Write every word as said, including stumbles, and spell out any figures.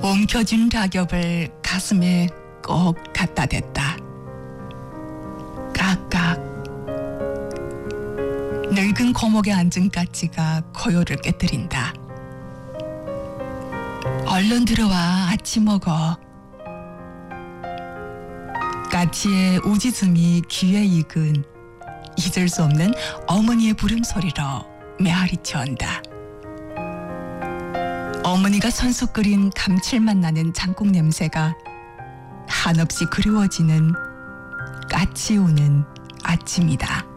옮겨진 낙엽을 가슴에 꼭 갖다 댔다. 깍깍. 늙은 거목에 앉은 까치가 고요를 깨뜨린다. 얼른 들어와 아침 먹어. 까치의 우짖음이 귀에 익은 잊을 수 없는 어머니의 부름소리로 메아리쳐 온다. 어머니가 손수 끓인 감칠맛 나는 장국 냄새가 한없이 그리워지는 까치 우는 아침이다.